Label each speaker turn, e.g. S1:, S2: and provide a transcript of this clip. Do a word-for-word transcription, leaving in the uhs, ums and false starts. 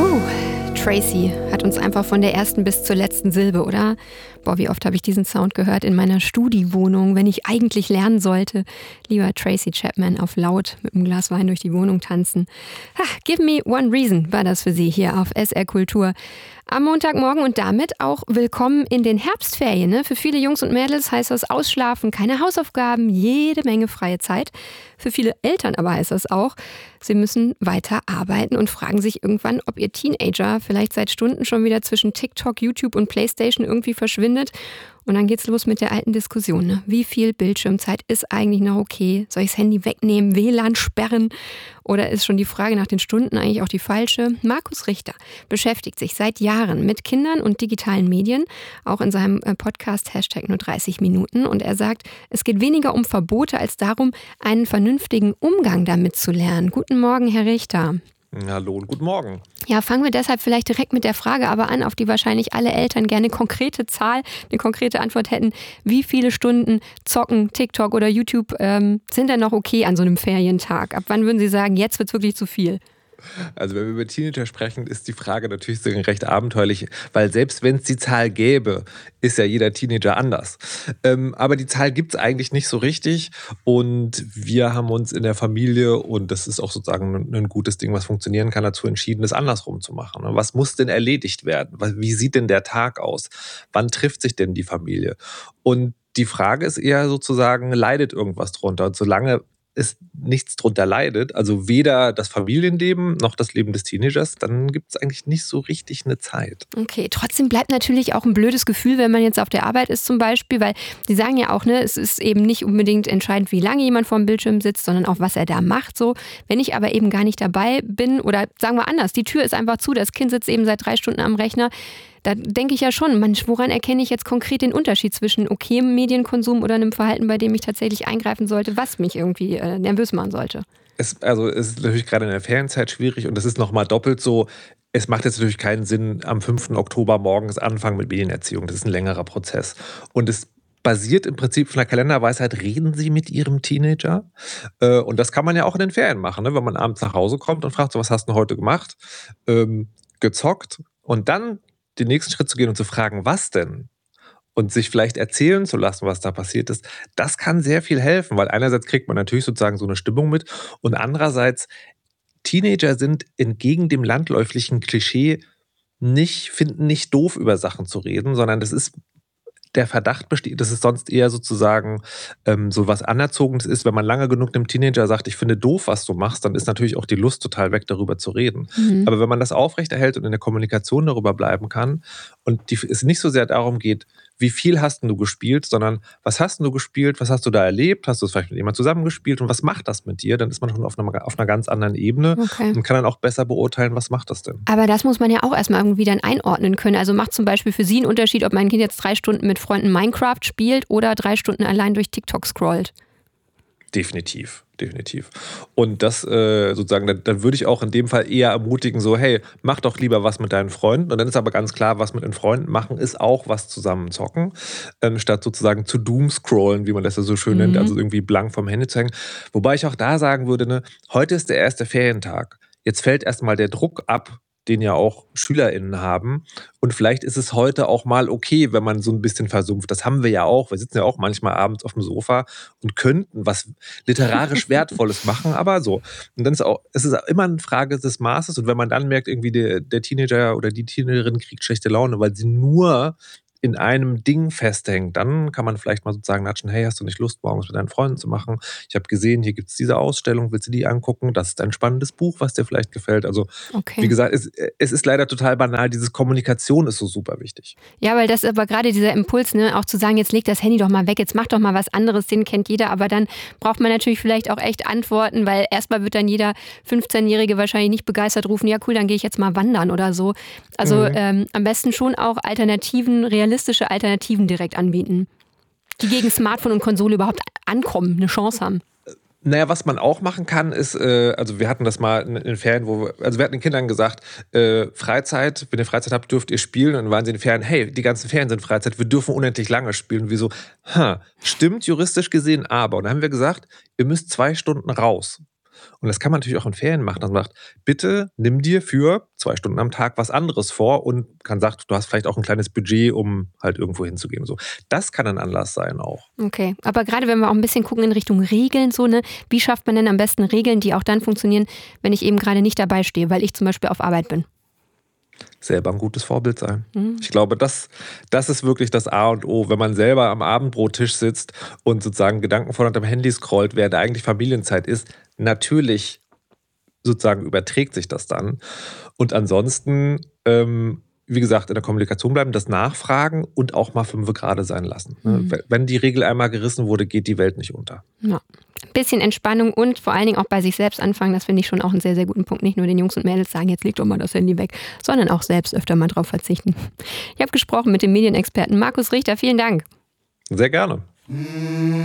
S1: Puh, Tracy hat uns einfach von der ersten bis zur letzten Silbe, oder? Boah, wie oft habe ich diesen Sound gehört in meiner Studiwohnung, wenn ich eigentlich lernen sollte. Lieber Tracy Chapman auf laut mit einem Glas Wein durch die Wohnung tanzen. Ha, give me one reason war das für Sie hier auf S R Kultur. Am Montagmorgen und damit auch willkommen in den Herbstferien. Ne? Für viele Jungs und Mädels heißt das Ausschlafen, keine Hausaufgaben, jede Menge freie Zeit. Für viele Eltern aber heißt das auch, sie müssen weiter arbeiten und fragen sich irgendwann, ob ihr Teenager vielleicht seit Stunden schon wieder zwischen TikTok, YouTube und Playstation irgendwie verschwindet. Und dann geht's los mit der alten Diskussion. Ne? Wie viel Bildschirmzeit ist eigentlich noch okay? Soll ich das Handy wegnehmen, W L A N sperren? Oder ist schon die Frage nach den Stunden eigentlich auch die falsche? Markus Richter beschäftigt sich seit Jahren mit Kindern und digitalen Medien, auch in seinem Podcast Hashtag nur dreißig Minuten. Und er sagt, es geht weniger um Verbote als darum, einen vernünftigen Umgang damit zu lernen. Guten Morgen, Herr Richter.
S2: Hallo und guten Morgen.
S1: Ja, fangen wir deshalb vielleicht direkt mit der Frage aber an, auf die wahrscheinlich alle Eltern gerne eine konkrete Zahl, eine konkrete Antwort hätten. Wie viele Stunden Zocken, TikTok oder YouTube ähm, sind denn noch okay an so einem Ferientag? Ab wann würden Sie sagen, jetzt wird es wirklich zu viel?
S2: Also wenn wir über Teenager sprechen, ist die Frage natürlich recht abenteuerlich, weil selbst wenn es die Zahl gäbe, ist ja jeder Teenager anders. Ähm, aber die Zahl gibt es eigentlich nicht so richtig und wir haben uns in der Familie, und das ist auch sozusagen ein, ein gutes Ding, was funktionieren kann, dazu entschieden, das andersrum zu machen. Was muss denn erledigt werden? Wie sieht denn der Tag aus? Wann trifft sich denn die Familie? Und die Frage ist eher sozusagen, leidet irgendwas drunter? Und solange es nichts drunter leidet, also weder das Familienleben noch das Leben des Teenagers, dann gibt es eigentlich nicht so richtig eine Zeit.
S1: Okay, trotzdem bleibt natürlich auch ein blödes Gefühl, wenn man jetzt auf der Arbeit ist zum Beispiel, weil die sagen ja auch, ne, es ist eben nicht unbedingt entscheidend, wie lange jemand vor dem Bildschirm sitzt, sondern auch, was er da macht. So, wenn ich aber eben gar nicht dabei bin oder sagen wir anders, die Tür ist einfach zu, das Kind sitzt eben seit drei Stunden am Rechner, da denke ich ja schon, Mensch, woran erkenne ich jetzt konkret den Unterschied zwischen okayem Medienkonsum oder einem Verhalten, bei dem ich tatsächlich eingreifen sollte, was mich irgendwie äh, nervös machen sollte?
S2: Es, also es ist natürlich gerade in der Ferienzeit schwierig und das ist nochmal doppelt so. Es macht jetzt natürlich keinen Sinn, am fünften Oktober morgens anfangen mit Medienerziehung. Das ist ein längerer Prozess. Und es basiert im Prinzip von der Kalenderweisheit, reden Sie mit Ihrem Teenager? Äh, und das kann man ja auch in den Ferien machen, ne? Wenn man abends nach Hause kommt und fragt, so, was hast du heute gemacht? Ähm, gezockt. Und dann den nächsten Schritt zu gehen und zu fragen, was denn? Und sich vielleicht erzählen zu lassen, was da passiert ist, das kann sehr viel helfen, weil einerseits kriegt man natürlich sozusagen so eine Stimmung mit und andererseits, Teenager sind entgegen dem landläuflichen Klischee nicht, finden nicht doof, über Sachen zu reden, sondern das ist der Verdacht besteht, dass es sonst eher sozusagen ähm, so was Anerzogenes ist. Wenn man lange genug einem Teenager sagt, ich finde doof, was du machst, dann ist natürlich auch die Lust total weg, darüber zu reden. Mhm. Aber wenn man das aufrechterhält und in der Kommunikation darüber bleiben kann und die, es nicht so sehr darum geht, wie viel hast du gespielt, sondern was hast du gespielt, was hast du da erlebt, hast du es vielleicht mit jemandem zusammengespielt und was macht das mit dir, dann ist man schon auf einer, auf einer ganz anderen Ebene okay. Und kann dann auch besser beurteilen, was macht das denn.
S1: Aber das muss man ja auch erstmal irgendwie dann einordnen können. Also macht zum Beispiel für Sie einen Unterschied, ob mein Kind jetzt drei Stunden mit Freunden Minecraft spielt oder drei Stunden allein durch TikTok scrollt?
S2: Definitiv, definitiv. Und das äh, sozusagen, dann, dann würde ich auch in dem Fall eher ermutigen, so hey, mach doch lieber was mit deinen Freunden. Und dann ist aber ganz klar, was mit den Freunden machen, ist auch was zusammen zocken, ähm, statt sozusagen zu doomscrollen, wie man das ja so schön mhm. nennt, also irgendwie blank vom Handy zu hängen. Wobei ich auch da sagen würde, ne, heute ist der erste Ferientag. Jetzt fällt erstmal der Druck ab, den ja auch SchülerInnen haben. Und vielleicht ist es heute auch mal okay, wenn man so ein bisschen versumpft. Das haben wir ja auch. Wir sitzen ja auch manchmal abends auf dem Sofa und könnten was literarisch Wertvolles machen, aber so. Und dann ist auch, es ist immer eine Frage des Maßes. Und wenn man dann merkt, irgendwie der, der Teenager oder die Teenagerin kriegt schlechte Laune, weil sie nur in einem Ding festhängt, dann kann man vielleicht mal sozusagen natschen, hey, hast du nicht Lust, morgens mit deinen Freunden zu machen? Ich habe gesehen, hier gibt es diese Ausstellung, willst du die angucken? Das ist ein spannendes Buch, was dir vielleicht gefällt. Also okay. Wie gesagt, es, es ist leider total banal, diese Kommunikation ist so super wichtig.
S1: Ja, weil das aber gerade dieser Impuls, ne, auch zu sagen, jetzt leg das Handy doch mal weg, jetzt mach doch mal was anderes, den kennt jeder, aber dann braucht man natürlich vielleicht auch echt Antworten, weil erstmal wird dann jeder fünfzehnjährige wahrscheinlich nicht begeistert rufen, ja cool, dann gehe ich jetzt mal wandern oder so. Also mhm. ähm, am besten schon auch Alternativen, realistische Alternativen direkt anbieten, die gegen Smartphone und Konsole überhaupt ankommen, eine Chance haben.
S2: Naja, was man auch machen kann, ist, äh, also wir hatten das mal in, in Ferien, wo wir, also wir hatten den Kindern gesagt, äh, Freizeit, wenn ihr Freizeit habt, dürft ihr spielen. Und dann waren sie in den Ferien, hey, die ganzen Ferien sind Freizeit, wir dürfen unendlich lange spielen. Und wir so, ha, stimmt juristisch gesehen, aber. Und dann haben wir gesagt, ihr müsst zwei Stunden raus. Und das kann man natürlich auch in Ferien machen. Dass man sagt, bitte nimm dir für zwei Stunden am Tag was anderes vor und kann sagt, du hast vielleicht auch ein kleines Budget, um halt irgendwo hinzugehen. So. Das kann ein Anlass sein auch.
S1: Okay, aber gerade wenn wir auch ein bisschen gucken in Richtung Regeln, so, ne, wie schafft man denn am besten Regeln, die auch dann funktionieren, wenn ich eben gerade nicht dabei stehe, weil ich zum Beispiel auf Arbeit bin?
S2: Selber ein gutes Vorbild sein. Mhm. Ich glaube, das, das ist wirklich das A und O. Wenn man selber am Abendbrottisch sitzt und sozusagen gedankenvoll unter dem Handy scrollt, während eigentlich Familienzeit ist, natürlich sozusagen überträgt sich das dann. Und ansonsten, ähm, wie gesagt, in der Kommunikation bleiben, das Nachfragen und auch mal fünfe gerade sein lassen. Mhm. Wenn die Regel einmal gerissen wurde, geht die Welt nicht unter.
S1: Ja. Ein bisschen Entspannung und vor allen Dingen auch bei sich selbst anfangen, das finde ich schon auch einen sehr, sehr guten Punkt. Nicht nur den Jungs und Mädels sagen, jetzt leg doch mal das Handy weg, sondern auch selbst öfter mal drauf verzichten. Ich habe gesprochen mit dem Medienexperten Markus Richter. Vielen Dank.
S2: Sehr gerne.